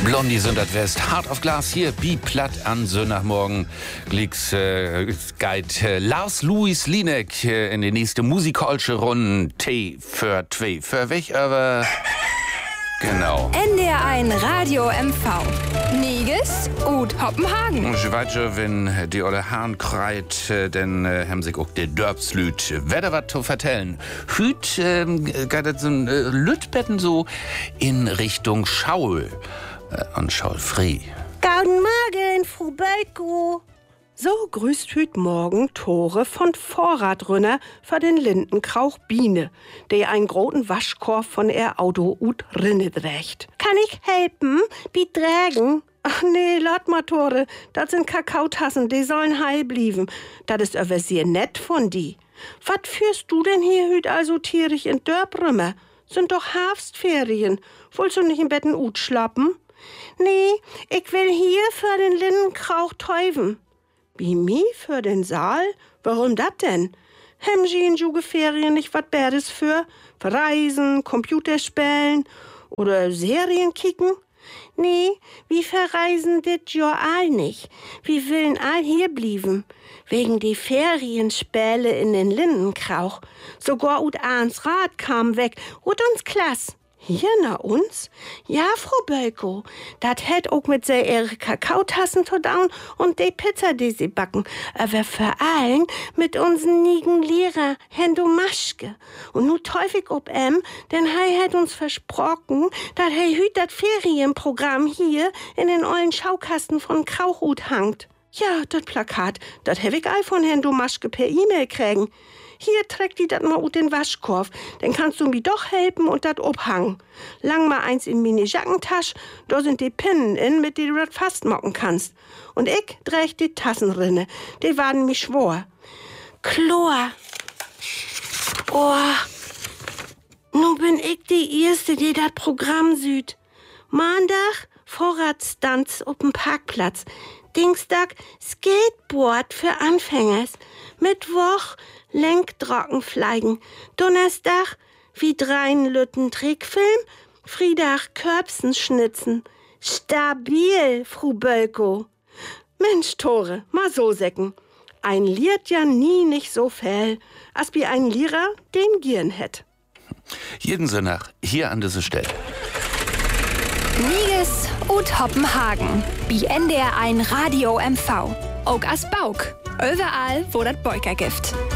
Blondie Sündert West, hart auf Glas hier, Bi-Platt an Sonntagmorgen. Glicks Guide Lars Louis Linek in die nächste musikalische Runde. T für 2 für weg, aber genau. NDR1 Radio MV. Niges und Hoppenhagen. Ich weiß schon, wenn die olle Hahn kreit, dann haben sich auch die Dörpslüt wieder was zu vertellen. Hüt geht es so ein Lütbetten so in Richtung Schaul und Schaulfrei. Guten Morgen, Frau Bölko. So grüßt hüt morgen Tore von Vorratrünner für den Lindenkrauch Biene, der einen großen Waschkorb von ihr Auto ut rinne trägt. Kann ich helfen? Bi tragen? Ach nee, lass mal, Tore. Das sind Kakaotassen, die sollen heil blieben. Das ist aber sehr nett von die. Was führst du denn hier hüt also tierig in Dörbrümmer? Sind doch Herbstferien. Wolltest du nicht im Betten ut schlappen? Nee, ich will hier für den Lindenkrauch täufen. Wie mi für den Saal? Warum dat denn? Hem Sie in Jugeferien nicht wat Bäres für? Reisen, Computerspielen oder Serien kicken? Nee, wir verreisen dit Jahr all nicht. Wir willen all hier blieben. Wegen die Ferienspäle in den Lindenkrauch. Sogar ut Ahns Rad kam weg. Ut uns klass. Hier na uns? Ja, Frau Bölko. Dat hätt auch mit sehr ihre Kakaotassen zu down und die Pizza, die sie backen. Aber vor allem mit unseren nigen Lehrer, Hendo Maschke. Und nu teufig ob denn hei hat uns versprochen, dat hei hüt dat Ferienprogramm hier in den ollen Schaukasten von Krauchhut hangt. Ja, dat Plakat, dat hab ich all von Hendo Maschke per E-Mail kriegen. Hier trägt die dat mal ut den Waschkorb. Dann kannst du mir doch helfen und dat obhangen. Lang mal eins in meine Jackentasche, da sind die Pinnen in, mit die du dat fastmocken kannst. Und ich träg die Tassenrinne, die waren mich schwor. Chlor. Oh, nu bin ich die Erste, die dat Programm süd. Montag Vorratstanz op'm Parkplatz. Dienstag Skateboard für Anfängers. Mittwoch Lenktrockenfleigen. Donnerstag wie dreien Lütten Trickfilm. Freitag Körbsen schnitzen. Stabil, Frau Bölko. Mensch, Tore, mal so säcken. Ein liert ja nie nicht so viel, als wie ein Lehrer den Gieren hätt. Jeden Sonntag hier an dieser Stelle. Niges und Hoppenhagen. Bi NDR1 Radio MV. Auch as Bauk. Überall, wo das Beuker gibt.